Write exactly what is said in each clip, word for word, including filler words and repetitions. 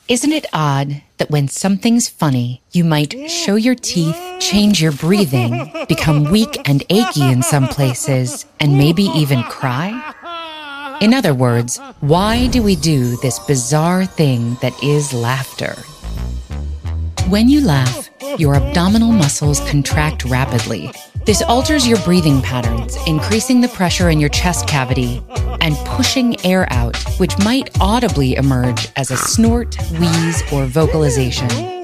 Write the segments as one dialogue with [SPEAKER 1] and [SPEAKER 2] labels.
[SPEAKER 1] Isn't it odd that when something's funny, you might show your teeth, change your breathing, become weak and achy in some places, and maybe even cry? In other words, why do we do this bizarre thing that is laughter? When you laugh, your abdominal muscles contract rapidly. This alters your breathing patterns, increasing the pressure in your chest cavity and pushing air out, which might audibly emerge as a snort, wheeze, or vocalization.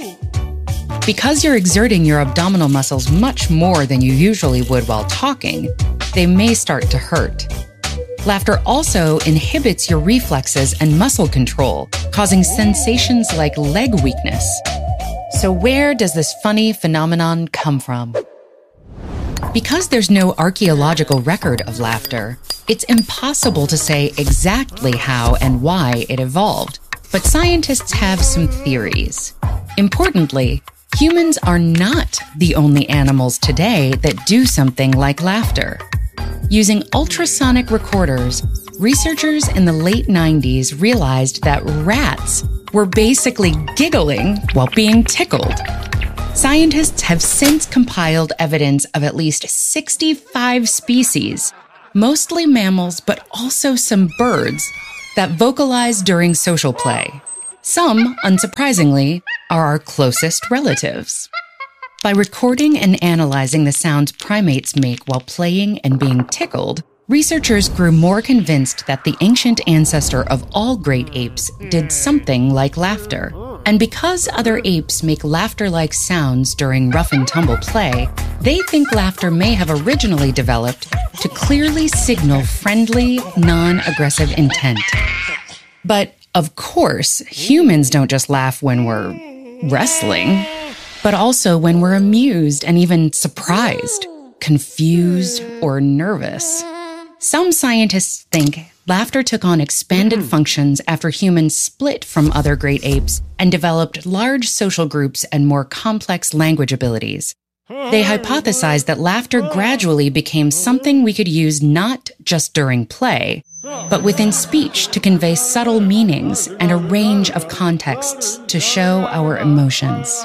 [SPEAKER 1] Because you're exerting your abdominal muscles much more than you usually would while talking, they may start to hurt. Laughter also inhibits your reflexes and muscle control, causing sensations like leg weakness. So where does this funny phenomenon come from? Because there's no archaeological record of laughter, it's impossible to say exactly how and why it evolved, but scientists have some theories. Importantly, humans are not the only animals today that do something like laughter. Using ultrasonic recorders, researchers in the late nineties realized that rats were basically giggling while being tickled. Scientists have since compiled evidence of at least sixty-five species, mostly mammals but also some birds, that vocalize during social play. Some, unsurprisingly, are our closest relatives. By recording and analyzing the sounds primates make while playing and being tickled, researchers grew more convinced that the ancient ancestor of all great apes did something like laughter. And because other apes make laughter-like sounds during rough and tumble play, they think laughter may have originally developed to clearly signal friendly, non-aggressive intent. But, of course, humans don't just laugh when we're wrestling, but also when we're amused and even surprised, confused, or nervous. Some scientists think laughter took on expanded functions after humans split from other great apes and developed large social groups and more complex language abilities. They hypothesized that laughter gradually became something we could use not just during play, but within speech to convey subtle meanings and a range of contexts to show our emotions.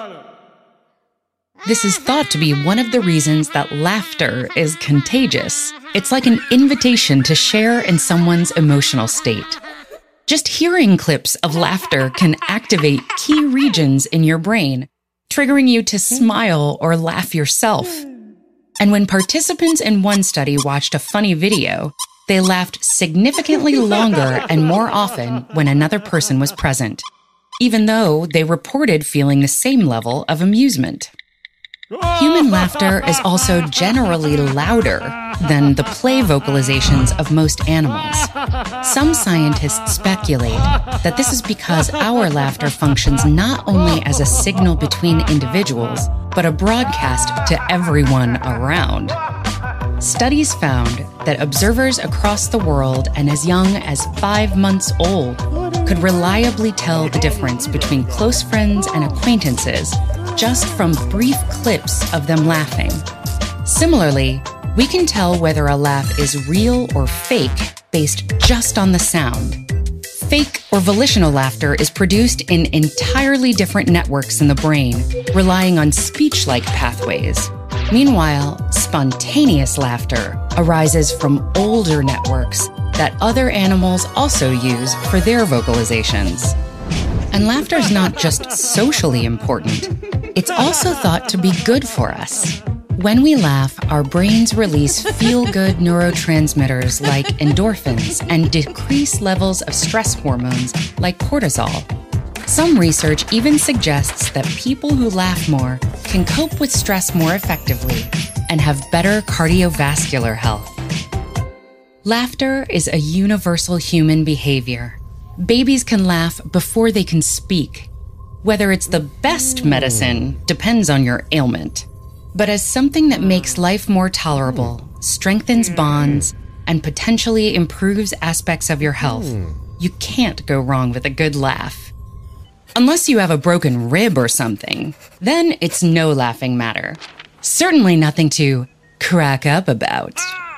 [SPEAKER 1] This is thought to be one of the reasons that laughter is contagious. It's like an invitation to share in someone's emotional state. Just hearing clips of laughter can activate key regions in your brain, triggering you to smile or laugh yourself. And when participants in one study watched a funny video, they laughed significantly longer and more often when another person was present, even though they reported feeling the same level of amusement. Human laughter is also generally louder than the play vocalizations of most animals. Some scientists speculate that this is because our laughter functions not only as a signal between individuals, but a broadcast to everyone around. Studies found that observers across the world and as young as five months old could reliably tell the difference between close friends and acquaintances just from brief clips of them laughing. Similarly, we can tell whether a laugh is real or fake based just on the sound. Fake or volitional laughter is produced in entirely different networks in the brain, relying on speech-like pathways. Meanwhile, spontaneous laughter arises from older networks that other animals also use for their vocalizations. And laughter is not just socially important. It's also thought to be good for us. When we laugh, our brains release feel-good neurotransmitters like endorphins and decrease levels of stress hormones like cortisol. Some research even suggests that people who laugh more can cope with stress more effectively and have better cardiovascular health. Laughter is a universal human behavior. Babies can laugh before they can speak. Whether it's the best medicine depends on your ailment. But as something that makes life more tolerable, strengthens bonds, and potentially improves aspects of your health, you can't go wrong with a good laugh. Unless you have a broken rib or something, then it's no laughing matter. Certainly nothing to crack up about.